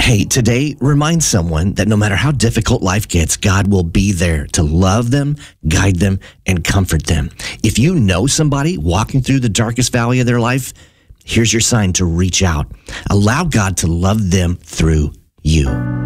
Hey, today, remind someone that no matter how difficult life gets, God will be there to love them, guide them, and comfort them. If you know somebody walking through the darkest valley of their life, here's your sign to reach out. Allow God to love them through you.